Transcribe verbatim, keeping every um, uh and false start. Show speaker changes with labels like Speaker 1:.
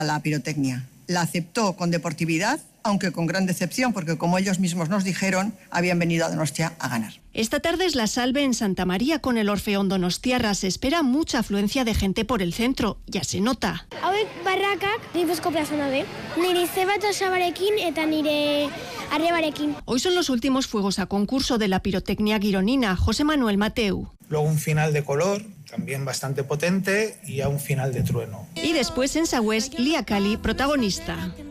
Speaker 1: la pirotecnia. La aceptó con deportividad, aunque con gran decepción, porque como ellos mismos nos dijeron, habían venido a Donostia a ganar.
Speaker 2: Esta tarde es la salve en Santa María con el Orfeón Donostiarra. Se espera mucha afluencia de gente por el centro. Ya se nota.
Speaker 3: Hauek barrakak Gipuzko plazona de. Nire zebat osabarekin eta nire arrebarekin.
Speaker 2: Hoy son los últimos fuegos a concurso de la pirotecnia gironina. José Manuel Mateu.
Speaker 4: Luego un final de color, también bastante potente, y a un final de trueno.
Speaker 2: Y después en Sagüés, Lía Cali, protagonista.